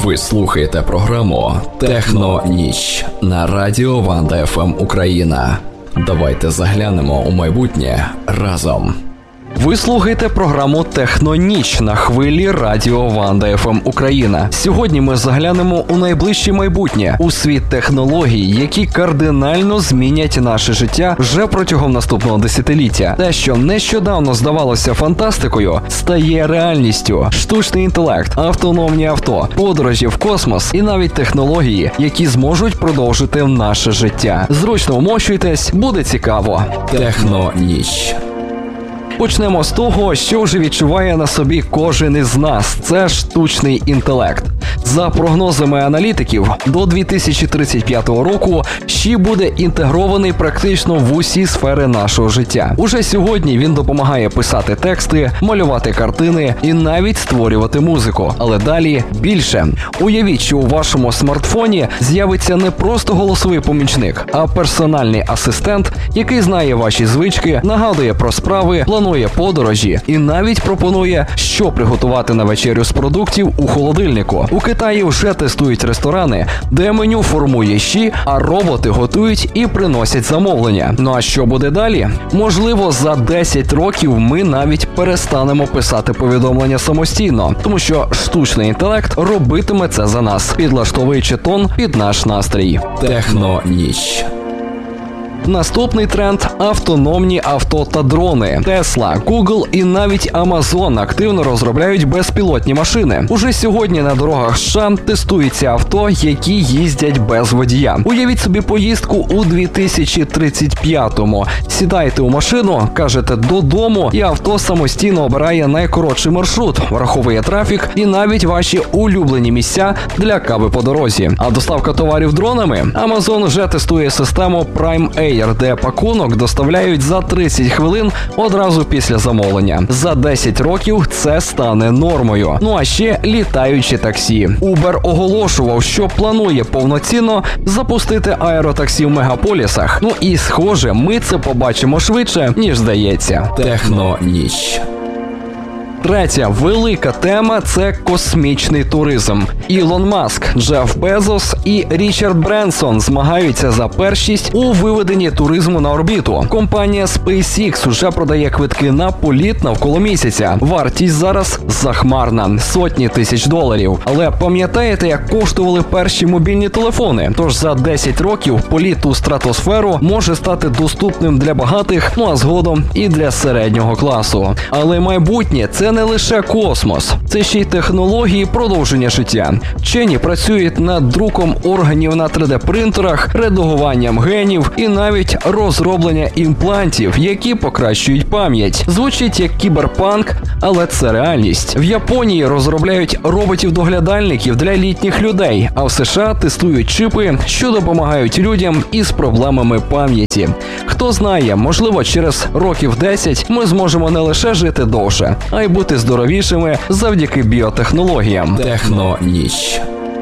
Ви слухаєте програму «Техноніч» на радіо Ванда ФМ Україна. Давайте заглянемо у майбутнє разом. Ви слухаєте програму «Техноніч» на хвилі радіо Ванда ФМ Україна. Сьогодні ми заглянемо у найближче майбутнє, у світ технологій, які кардинально змінять наше життя вже протягом наступного десятиліття. Те, що нещодавно здавалося фантастикою, стає реальністю. Штучний інтелект, автономні авто, подорожі в космос і навіть технології, які зможуть продовжити наше життя. Зручно вмощуйтесь, буде цікаво. «Техноніч». Почнемо з того, що вже відчуває на собі кожен із нас. Це штучний інтелект. За прогнозами аналітиків, до 2035 року ЩІ буде інтегрований практично в усі сфери нашого життя. Уже сьогодні він допомагає писати тексти, малювати картини і навіть створювати музику. Але далі більше. Уявіть, що у вашому смартфоні з'явиться не просто голосовий помічник, а персональний асистент, який знає ваші звички, нагадує про справи, планує подорожі і навіть пропонує, що приготувати на вечерю з продуктів у холодильнику. У Китаї вже тестують ресторани, де меню формує ЩІ, а роботи готують і приносять замовлення. Ну а що буде далі? Можливо, за 10 років ми навіть перестанемо писати повідомлення самостійно, тому що штучний інтелект робитиме це за нас, підлаштовуючи тон під наш настрій. «Техноніч». Наступний тренд – автономні авто та дрони. Tesla, Google і навіть Amazon активно розробляють безпілотні машини. Уже сьогодні на дорогах США тестуються авто, які їздять без водія. Уявіть собі поїздку у 2035-му. Сідаєте у машину, кажете «додому», і авто самостійно обирає найкоротший маршрут, враховує трафік і навіть ваші улюблені місця для кави по дорозі. А доставка товарів дронами? Amazon вже тестує систему Prime Air, де пакунок доставляють за 30 хвилин одразу після замовлення. За 10 років це стане нормою. Ну а ще літаючі таксі. Uber оголошував, що планує повноцінно запустити аеротаксі в мегаполісах. Ну і схоже, ми це побачимо швидше, ніж здається. «Техноніч». Третя велика тема – це космічний туризм. Ілон Маск, Джеф Безос і Річард Бренсон змагаються за першість у виведенні туризму на орбіту. Компанія SpaceX уже продає квитки на політ навколо місяця. Вартість зараз захмарна – сотні тисяч доларів. Але пам'ятаєте, як коштували перші мобільні телефони? Тож за 10 років політ у стратосферу може стати доступним для багатих, ну а згодом і для середнього класу. Але майбутнє – це не лише космос, це ще й технології продовження життя. Вчені працюють над друком органів на 3D-принтерах, редагуванням генів і навіть розроблення імплантів, які покращують пам'ять. Звучить як кіберпанк, але це реальність. В Японії розробляють роботів-доглядальників для літніх людей, а в США тестують чипи, що допомагають людям із проблемами пам'яті. Хто знає, можливо, через років 10 ми зможемо не лише жити довше, а й бути здоровішими завдяки біотехнологіям. «Техноніч».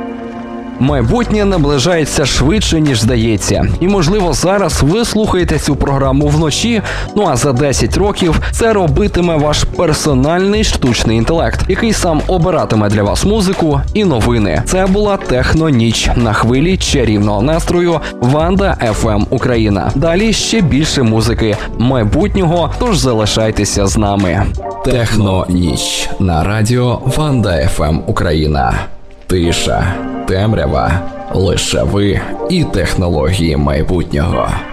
Майбутнє наближається швидше, ніж здається. І, можливо, зараз ви слухаєте цю програму вночі, ну а за 10 років це робитиме ваш персональний штучний інтелект, який сам обиратиме для вас музику і новини. Це була «Техноніч» на хвилі чарівного настрою Ванда ФМ Україна. Далі ще більше музики майбутнього, тож залишайтеся з нами. «Техноніч» на радіо Ванда ФМ Україна. Тиша, темрява, лише ви і технології майбутнього.